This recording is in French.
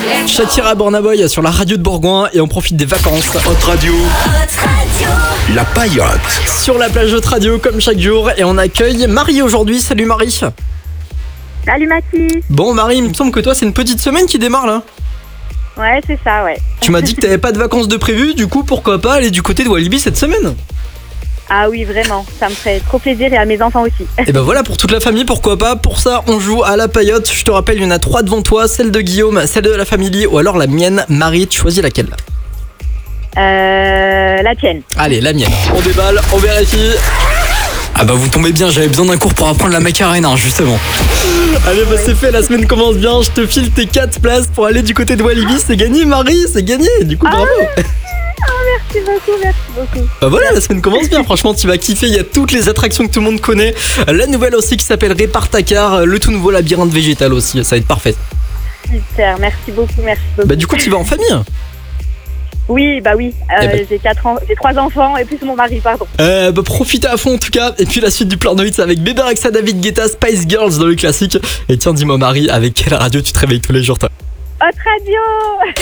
Shakira Burna Boy sur la radio de Bourgoin et on profite des vacances. Hot Radio. La Paillote. Sur la plage Hot Radio comme chaque jour et on accueille Marie aujourd'hui. Salut Marie. Salut Mathis. Bon Marie, il me semble que toi c'est une petite semaine qui démarre là. Ouais, c'est ça, ouais. Tu m'as dit que t'avais pas de vacances de prévu, du coup pourquoi pas aller du côté de Walibi cette semaine? Ah oui, vraiment, ça me ferait trop plaisir et à mes enfants aussi. Et ben voilà, pour toute la famille, pourquoi pas. Pour ça, on joue à la paillote. Je te rappelle, il y en a 3 devant toi, celle de Guillaume, celle de la famille ou alors la mienne. Marie, tu choisis laquelle? La tienne. Allez, la mienne. On déballe, on vérifie. Ah bah vous tombez bien, j'avais besoin d'un cours pour apprendre la Macarena justement. Allez bah c'est fait, la semaine commence bien, je te file tes 4 places pour aller du côté de Walibi, c'est gagné Marie, c'est gagné, du coup bravo. Merci beaucoup. Bah voilà, la semaine commence bien, franchement tu vas kiffer, il y a toutes les attractions que tout le monde connaît. La nouvelle aussi qui s'appelle Répare ta car, le tout nouveau labyrinthe végétal aussi, ça va être parfait. Super, merci beaucoup. Bah du coup tu vas en famille? Oui, bah oui, j'ai 3 enfants et plus mon mari, pardon. Bah profitez à fond en tout cas. Et puis la suite du plan de hits avec Bébé Rexha, David Guetta, Spice Girls dans le classique. Et tiens, dis-moi Marie, avec quelle radio tu te réveilles tous les jours toi? Hot Radio.